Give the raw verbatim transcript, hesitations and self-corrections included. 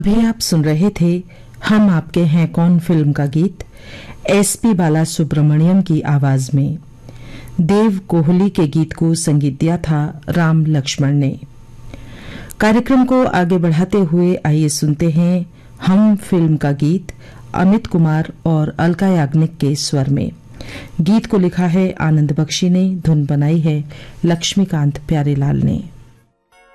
अभी आप सुन रहे थे हम आपके हैं कौन फिल्म का गीत एसपी बाला सुब्रमण्यम की आवाज में। देव कोहली के गीत को संगीत दिया था राम लक्ष्मण ने। कार्यक्रम को आगे बढ़ाते हुए आइए सुनते हैं हम फिल्म का गीत अमित कुमार और अलका याग्निक के स्वर में। गीत को लिखा है आनंद बख्शी ने, धुन बनाई है लक्ष्मीकांत प्यारेलाल ने।